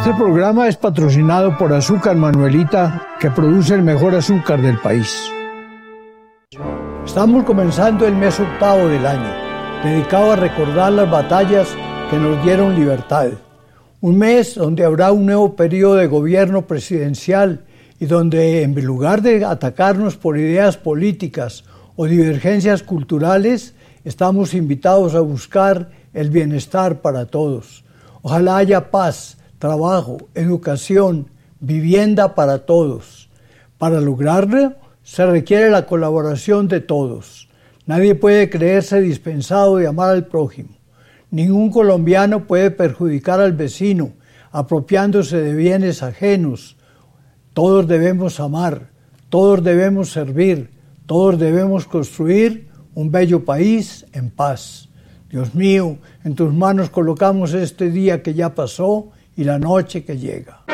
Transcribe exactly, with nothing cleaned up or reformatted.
Este programa es patrocinado por Azúcar Manuelita, que produce el mejor azúcar del país. Estamos comenzando el mes octavo del año, dedicado a recordar las batallas que nos dieron libertad. Un mes donde habrá un nuevo periodo de gobierno presidencial y donde, en lugar de atacarnos por ideas políticas o divergencias culturales, estamos invitados a buscar el bienestar para todos. Ojalá haya paz, trabajo, educación, vivienda para todos. Para lograrlo, se requiere la colaboración de todos. Nadie puede creerse dispensado de amar al prójimo. Ningún colombiano puede perjudicar al vecino, apropiándose de bienes ajenos. Todos debemos amar, todos debemos servir, todos debemos construir un bello país en paz. Dios mío, en tus manos colocamos este día que ya pasó y la noche que llega.